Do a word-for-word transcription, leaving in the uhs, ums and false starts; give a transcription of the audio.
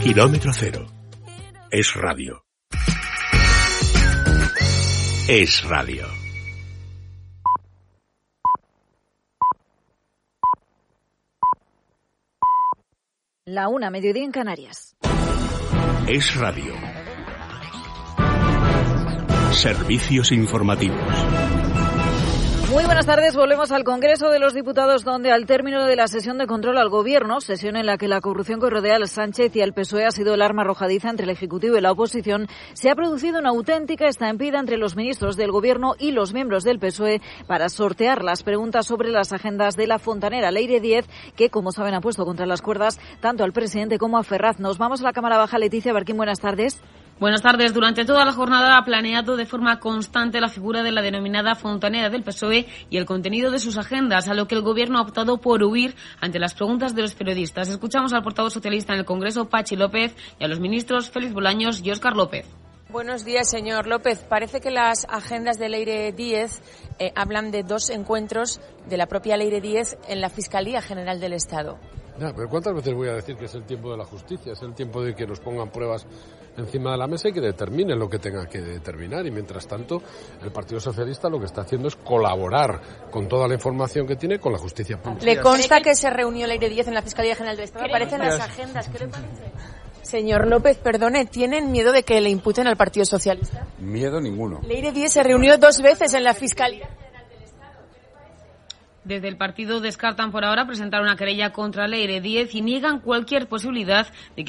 Kilómetro cero. Es radio. Es radio. La una, mediodía en Canarias. Es radio. Servicios informativos. Muy buenas tardes. Volvemos al Congreso de los Diputados, donde al término de la sesión de control al Gobierno, sesión en la que la corrupción que rodea al Sánchez y al P S O E ha sido el arma arrojadiza entre el Ejecutivo y la oposición, se ha producido una auténtica estampida entre los ministros del Gobierno y los miembros del P S O E para sortear las preguntas sobre las agendas de la fontanera Leire Díez, que, como saben, ha puesto contra las cuerdas tanto al presidente como a Ferraz. Nos vamos a la Cámara Baja. Leticia Barquín, buenas tardes. Buenas tardes. Durante toda la jornada ha planeado de forma constante la figura de la denominada fontanera del P S O E y el contenido de sus agendas, a lo que el Gobierno ha optado por huir ante las preguntas de los periodistas. Escuchamos al portavoz socialista en el Congreso, Pachi López, y a los ministros Félix Bolaños y Óscar López. Buenos días, señor López. Parece que las agendas de Leire Díez eh, hablan de dos encuentros de la propia Leire Díez en la Fiscalía General del Estado. Ya, pero ¿cuántas veces voy a decir que es el tiempo de la justicia? Es el tiempo de que nos pongan pruebas encima de la mesa y que determinen lo que tenga que determinar. Y mientras tanto, el Partido Socialista lo que está haciendo es colaborar con toda la información que tiene con la justicia pública. ¿Le consta que se reunió Leire Díez en la Fiscalía General del Estado? Aparecen las agendas. ¿Qué le parece? Señor López, perdone, ¿tienen miedo de que le imputen al Partido Socialista? Miedo ninguno. Leire Díez se reunió dos veces en la Fiscalía. Desde el partido descartan por ahora presentar una querella contra Leire Díez y niegan cualquier posibilidad de que